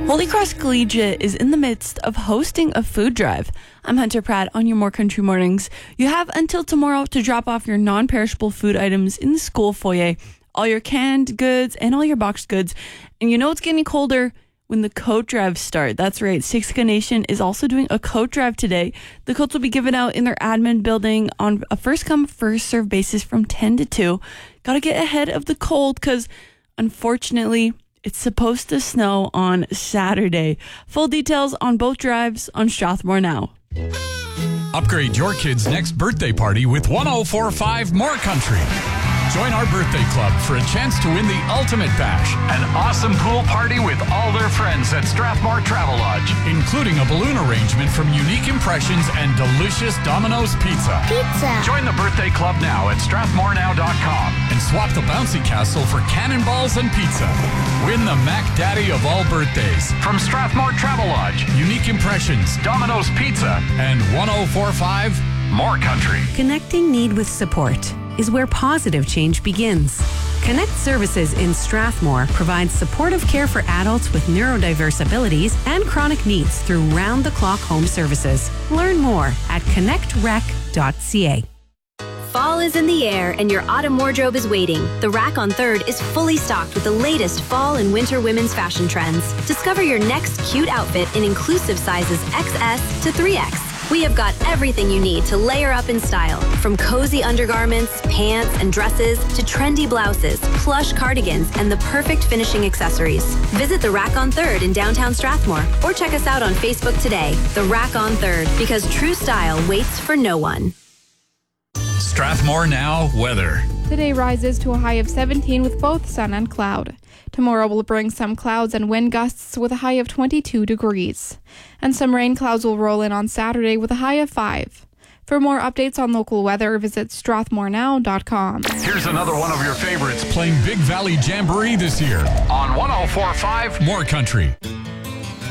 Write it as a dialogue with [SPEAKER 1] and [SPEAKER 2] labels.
[SPEAKER 1] Holy Cross Collegiate is in the midst of hosting a food drive. I'm Hunter Pratt on your More Country Mornings. You have until tomorrow to drop off your non-perishable food items in the school foyer, all your canned goods and all your boxed goods. And you know it's getting colder when the coat drives start. That's right. Siksika Nation is also doing a coat drive today. The coats will be given out in their admin building on a first-come, first-served basis from 10 to 2. Got to get ahead of the cold because, unfortunately, it's supposed to snow on Saturday. Full details on both drives on Strathmore Now.
[SPEAKER 2] Upgrade your kid's next birthday party with 104.5 More Country. Join our birthday club for a chance to win the ultimate bash, an awesome pool party with all their friends at Strathmore Travel Lodge, including a balloon arrangement from Unique Impressions and delicious Domino's Pizza. Join the birthday club now at strathmorenow.com and swap the bouncy castle for cannonballs and pizza. Win the Mac Daddy of all birthdays from Strathmore Travel Lodge, Unique Impressions, Domino's Pizza, and 104.5 More Country.
[SPEAKER 3] Connecting need with support is where positive change begins. Connect Services in Strathmore provides supportive care for adults with neurodiverse abilities and chronic needs through round-the-clock home services. Learn more at connectrec.ca.
[SPEAKER 4] Fall is in the air and your autumn wardrobe is waiting. The Rack on 3rd is fully stocked with the latest fall and winter women's fashion trends. Discover your next cute outfit in inclusive sizes XS to 3X. We have got everything you need to layer up in style, from cozy undergarments, pants, and dresses to trendy blouses, plush cardigans, and the perfect finishing accessories. Visit The Rack on 3rd in downtown Strathmore or check us out on Facebook today. The Rack on 3rd, because true style waits for no one.
[SPEAKER 2] Strathmore Now weather.
[SPEAKER 5] Today rises to a high of 17 with both sun and cloud. Tomorrow will bring some clouds and wind gusts with a high of 22 degrees. And some rain clouds will roll in on Saturday with a high of 5. For more updates on local weather, visit strathmorenow.com.
[SPEAKER 2] Here's another one of your favorites playing Big Valley Jamboree this year on 104.5 More Country.